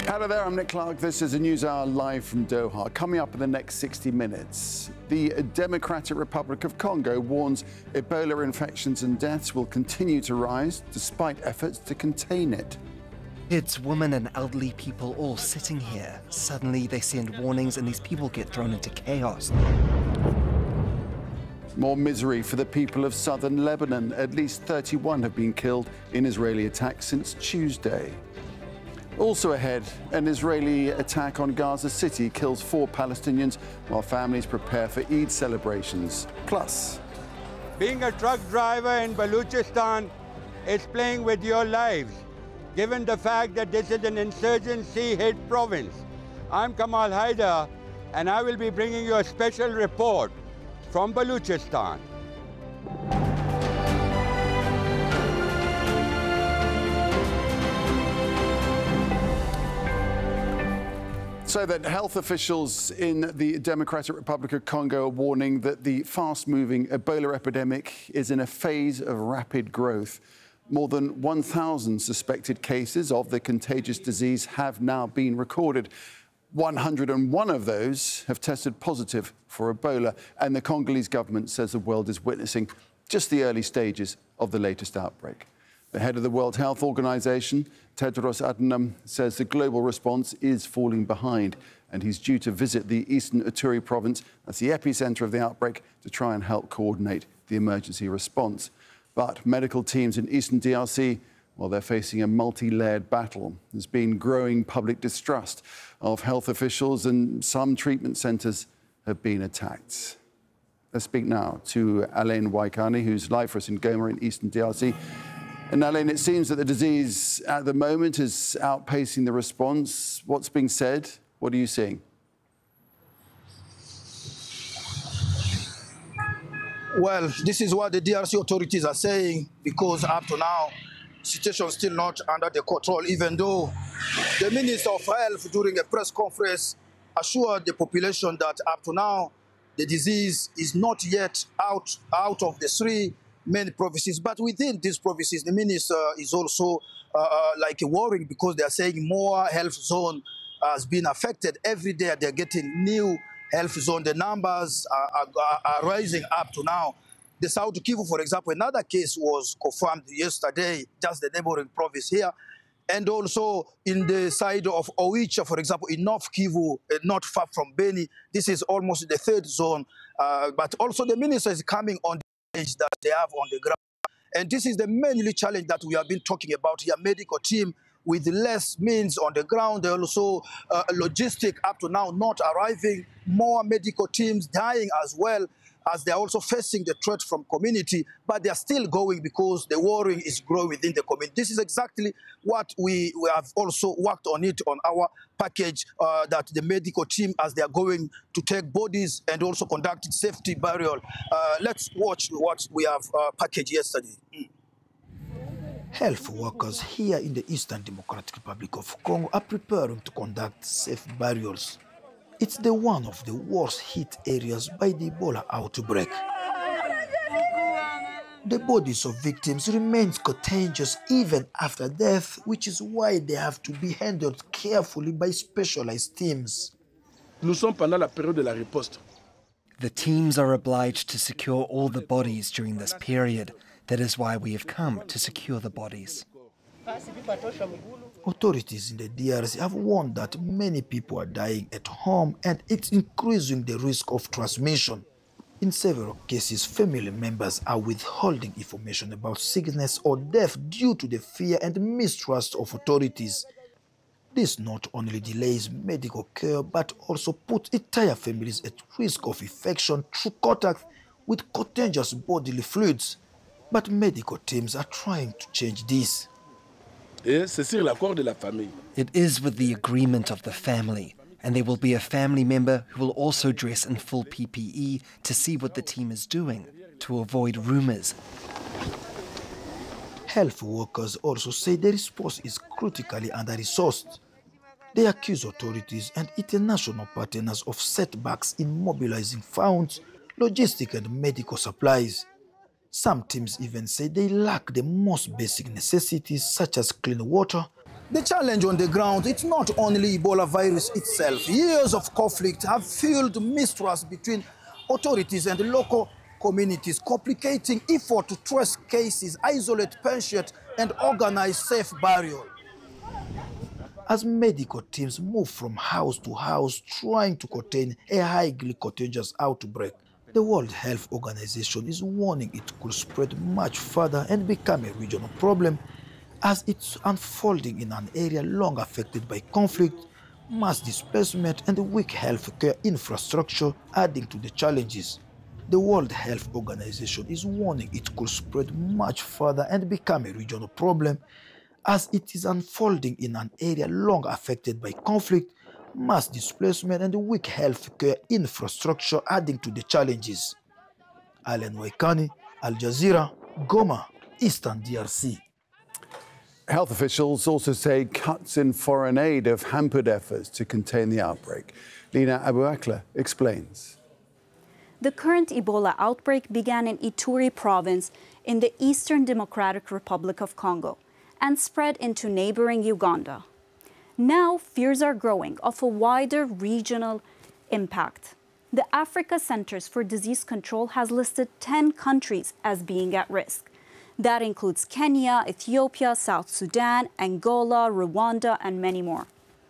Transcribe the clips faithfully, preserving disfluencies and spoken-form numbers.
Hello there, I'm Nick Clark. This is a News Hour live from Doha. Coming up in the next sixty minutes, the Democratic Republic of Congo warns Ebola infections and deaths will continue to rise despite efforts to contain it. It's women and elderly people all sitting here. Suddenly they send warnings and these people get thrown into chaos. More misery for the people of southern Lebanon. At least thirty-one have been killed in Israeli attacks since Tuesday. Also ahead, an Israeli attack on Gaza City kills four Palestinians while families prepare for Eid celebrations. Plus, being a truck driver in Balochistan is playing with your lives, given the fact that this is an insurgency-hit province. I'm Kamal Haider, and I will be bringing you a special report from Balochistan. So that health officials in the Democratic Republic of Congo are warning that the fast-moving Ebola epidemic is in a phase of rapid growth. More than one thousand suspected cases of the contagious disease have now been recorded. one hundred and one of those have tested positive for Ebola, and the Congolese government says the world is witnessing just the early stages of the latest outbreak. The head of the World Health Organization, Tedros Adhanom, says the global response is falling behind, and he's due to visit the eastern Ituri province, that's the epicenter of the outbreak, to try and help coordinate the emergency response. But medical teams in eastern D R C, well, they're facing a multi-layered battle. There's been growing public distrust of health officials, and some treatment centers have been attacked. Let's speak now to Alain Waikani, who's live for us in Goma in eastern D R C. And Alain, it seems that the disease at the moment is outpacing the response. What's being said? What are you seeing? Well, this is what the D R C authorities are saying, because up to now, the situation is still not under the control, even though the Minister of Health, during a press conference, assured the population that up to now, the disease is not yet out, out of the three main provinces. But within these provinces, the minister is also uh, like worrying, because they are saying more health zone has been affected. Every day they're getting new health zone. The numbers are, are, are rising up to now. The South Kivu, for example, another case was confirmed yesterday, just the neighboring province here. And also in the side of Oicha, for example, in North Kivu, uh, not far from Beni, this is almost the third zone. Uh, but also the minister is coming on that they have on the ground. And this is the mainly challenge that we have been talking about here. Medical team with less means on the ground. They also uh, logistic up to now not arriving. More medical teams dying as well, as they're also facing the threat from community, but they're still going because the worrying is growing within the community. This is exactly what we, we have also worked on it on our package, uh, that the medical team, as they are going to take bodies and also conduct safety burial. Uh, let's watch what we have uh, packaged yesterday. Mm. Health workers here in the Eastern Democratic Republic of Congo are preparing to conduct safe burials. It's the one of the worst hit areas by the Ebola outbreak. The bodies of victims remain contagious even after death, which is why they have to be handled carefully by specialized teams. Nous sommes pendant la période de la riposte. The teams are obliged to secure all the bodies during this period. That is why we have come to secure the bodies. Authorities in the D R C have warned that many people are dying at home, and it's increasing the risk of transmission. In several cases, family members are withholding information about sickness or death due to the fear and mistrust of authorities. This not only delays medical care, but also puts entire families at risk of infection through contact with contagious bodily fluids. But medical teams are trying to change this. Et c'est sur l'accord de la famille. It is with the agreement of the family, and there will be a family member who will also dress in full P P E to see what the team is doing, to avoid rumors. Health workers also say the response is critically under-resourced. They accuse authorities and international partners of setbacks in mobilizing funds, logistic and medical supplies. Some teams even say they lack the most basic necessities such as clean water, The challenge on the ground, it's not only Ebola virus itself. Years of conflict have fueled mistrust between authorities and the local communities, complicating effort to trace cases, isolate patients, and organize safe burial. As medical teams move from house to house trying to contain a highly contagious outbreak, the World Health Organization is warning it could spread much further and become a regional problem as it's unfolding in an area long affected by conflict, mass displacement, and weak healthcare infrastructure, adding to the challenges. The World Health Organization is warning it could spread much further and become a regional problem as it is unfolding in an area long affected by conflict, mass displacement, and weak healthcare infrastructure, adding to the challenges. Allen Waikani, Al Jazeera, Goma, Eastern D R C. Health officials also say cuts in foreign aid have hampered efforts to contain the outbreak. Lina Abuakla explains. The current Ebola outbreak began in Ituri province in the Eastern Democratic Republic of Congo and spread into neighboring Uganda. Now, fears are growing of a wider regional impact. The Africa Centers for Disease Control has listed ten countries as being at risk. That includes Kenya, Ethiopia, South Sudan, Angola, Rwanda, and many more.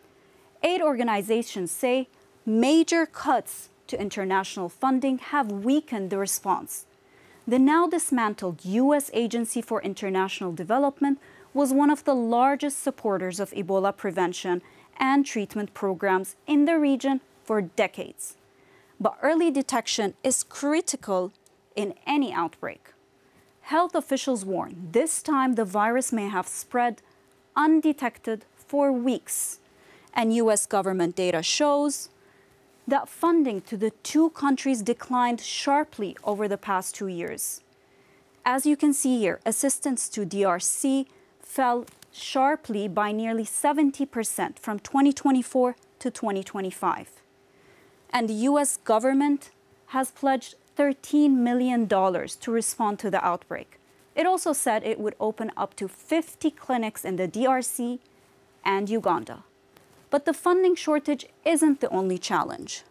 Aid organizations say major cuts to international funding have weakened the response. The now dismantled U S Agency for International Development was one of the largest supporters of Ebola prevention and treatment programs in the region for decades. But early detection is critical in any outbreak. Health officials warn this time the virus may have spread undetected for weeks. And U S government data shows that funding to the two countries declined sharply over the past two years. As you can see here, assistance to D R C fell sharply by nearly seventy percent from twenty twenty-four to twenty twenty-five. And the U S government has pledged thirteen million dollars to respond to the outbreak. It also said it would open up to fifty clinics in the D R C and Uganda. But the funding shortage isn't the only challenge.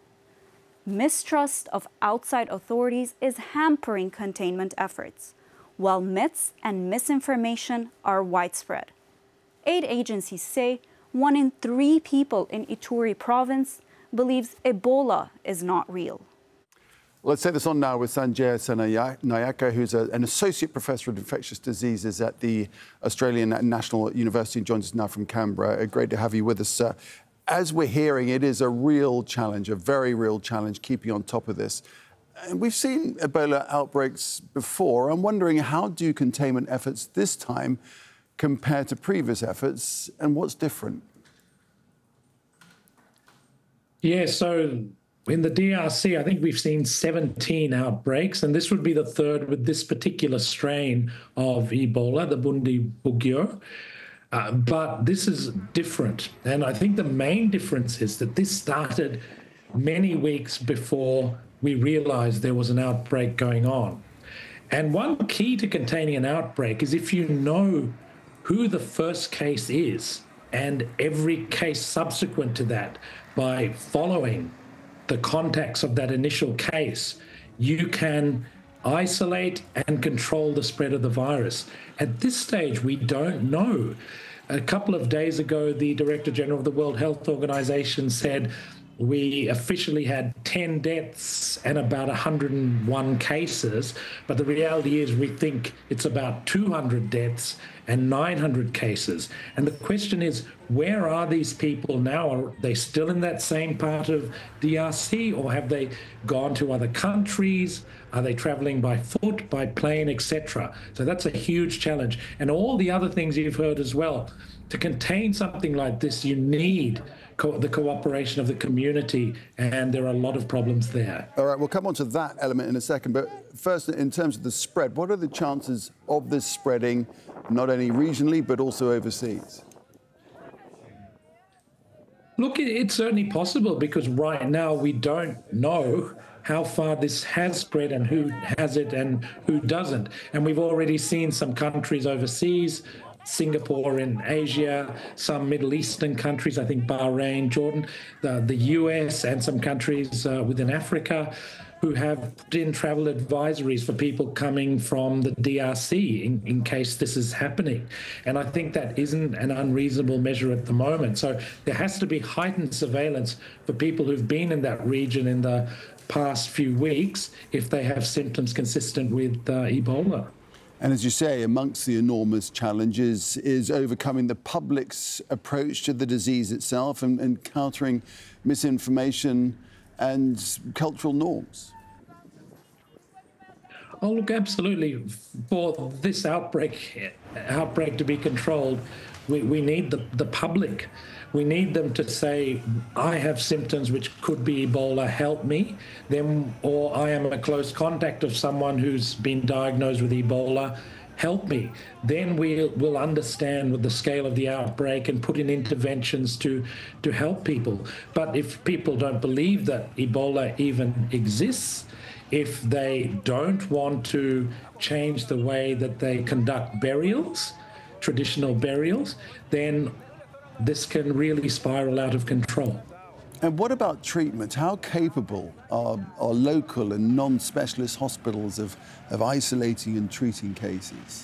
Mistrust of outside authorities is hampering containment efforts, while myths and misinformation are widespread. Aid agencies say one in three people in Ituri province believes Ebola is not real. Let's take this on now with Sanjay Senanayake, who's a, an associate professor of infectious diseases at the Australian National University and joins us now from Canberra. Great to have you with us, sir. As we're hearing, it is a real challenge, a very real challenge, keeping on top of this. And we've seen Ebola outbreaks before. I'm wondering, how do containment efforts this time compare to previous efforts, and what's different? Yeah, so in the D R C, I think we've seen seventeen outbreaks, and this would be the third with this particular strain of Ebola, the Bundibugyo. Uh, but this is different. And I think the main difference is that this started many weeks before we realized there was an outbreak going on. And one key to containing an outbreak is if you know who the first case is and every case subsequent to that by following the contacts of that initial case, you can isolate and control the spread of the virus. At this stage, we don't know. A couple of days ago, the Director General of the World Health Organization said we officially had ten deaths and about one hundred and one cases, but the reality is we think it's about two hundred deaths and nine hundred cases. And the question is, where are these people now? Are they still in that same part of D R C, or have they gone to other countries? Are they traveling by foot, by plane, et cetera? So that's a huge challenge. And all the other things you've heard as well. To contain something like this, you need co the cooperation of the community, and there are a lot of problems there. All right, we'll come on to that element in a second. But first, in terms of the spread, what are the chances of this spreading, not only regionally, but also overseas? Look, it's certainly possible, because right now we don't know how far this has spread and who has it and who doesn't. And we've already seen some countries overseas Singapore in Asia, some Middle Eastern countries, I think Bahrain, Jordan, the, the U S, and some countries uh, within Africa, who have put in travel advisories for people coming from the D R C in, in case this is happening. And I think that isn't an unreasonable measure at the moment. So there has to be heightened surveillance for people who've been in that region in the past few weeks if they have symptoms consistent with uh, Ebola. And as you say, amongst the enormous challenges is overcoming the public's approach to the disease itself and, and countering misinformation and cultural norms. Oh, look, absolutely. For this outbreak outbreak to be controlled, we, we need the, the public. We need them to say, I have symptoms which could be Ebola, help me. Then, or I am a close contact of someone who's been diagnosed with Ebola, help me. Then we'll, we'll understand with the scale of the outbreak and put in interventions to, to help people. But if people don't believe that Ebola even exists, if they don't want to change the way that they conduct burials, traditional burials, then this can really spiral out of control. And what about treatment? How capable are, are local and non-specialist hospitals of, of isolating and treating cases?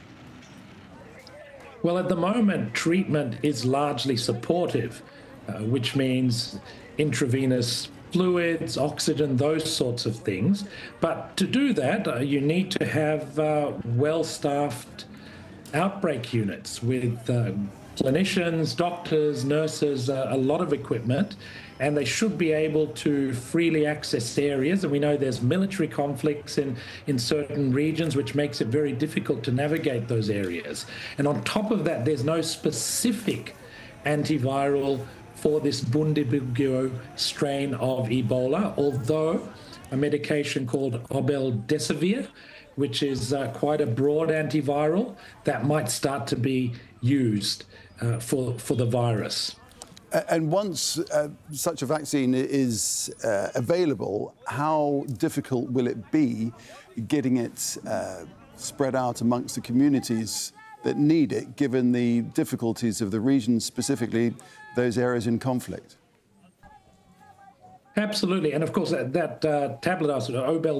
Well, at the moment, treatment is largely supportive, uh, which means intravenous fluids, oxygen, those sorts of things. But to do that, uh, you need to have uh, well-staffed outbreak units with uh, clinicians, doctors, nurses, uh, a lot of equipment, and they should be able to freely access areas. And we know there's military conflicts in, in certain regions, which makes it very difficult to navigate those areas. And on top of that, there's no specific antiviral for this Bundibugyo strain of Ebola, although a medication called obeldesivir, which is uh, quite a broad antiviral, that might start to be used uh, for, for the virus. And once uh, such a vaccine is uh, available, how difficult will it be getting it uh, spread out amongst the communities that need it, given the difficulties of the region, specifically those areas in conflict? Absolutely. And of course, that, that uh, tablet, Obel